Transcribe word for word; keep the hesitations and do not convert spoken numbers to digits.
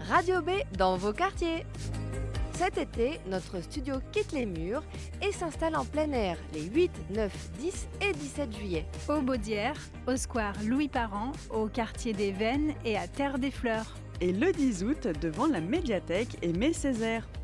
Radio B dans vos quartiers. Cet été, notre studio quitte les murs et s'installe en plein air les huit, neuf, dix et dix-sept juillet. Au Baudière, au square Louis Parent, au quartier des Vennes et à Terre des Fleurs. Et le dix août, devant la médiathèque Aimé Césaire.